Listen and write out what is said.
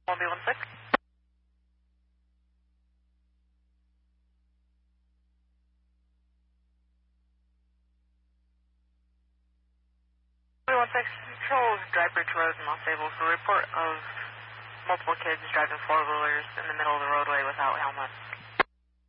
1B16. Controls Dry Bridge Road in Los Angeles. A report of multiple kids driving four-wheelers in the middle of the roadway without helmets.